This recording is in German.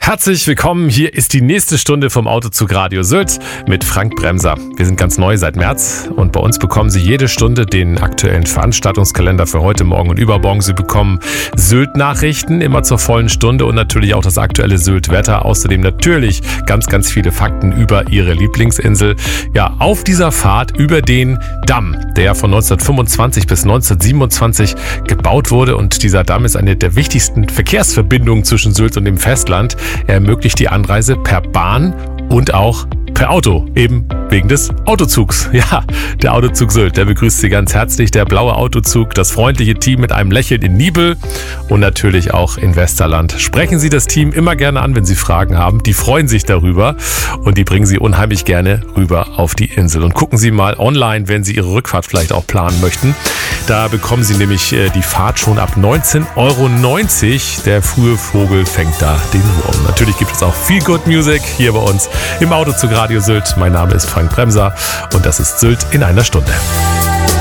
Herzlich willkommen, hier ist die nächste Stunde vom Autozug Radio Sylt mit Frank Bremser. Wir sind ganz neu seit März und bei uns bekommen Sie jede Stunde den aktuellen Veranstaltungskalender für heute, morgen und übermorgen. Sie bekommen Sylt-Nachrichten immer zur vollen Stunde und natürlich auch das aktuelle Sylt-Wetter. Außerdem natürlich ganz viele Fakten über Ihre Lieblingsinsel. Ja, auf dieser Fahrt über den Damm, der von 1925 bis 1927 gebaut wurde, und dieser Damm ist eine der wichtigsten Verkehrsverbindungen zwischen Sylt und dem Festland. Er ermöglicht die Anreise per Bahn und auch per Auto, eben wegen des Autozugs. Ja, der Autozug Sylt, der begrüßt Sie ganz herzlich. Der blaue Autozug, das freundliche Team mit einem Lächeln in Nibel und natürlich auch in Westerland. Sprechen Sie das Team immer gerne an, wenn Sie Fragen haben. Die freuen sich darüber und die bringen Sie unheimlich gerne rüber auf die Insel. Und gucken Sie mal online, wenn Sie Ihre Rückfahrt vielleicht auch planen möchten. Da bekommen Sie nämlich die Fahrt schon ab 19,90 €. Der frühe Vogel fängt da den Wurm. Natürlich gibt es auch viel Good Music hier bei uns im Autozug Radio Sylt. Mein Name ist Frank Bremser und das ist Sylt in einer Stunde.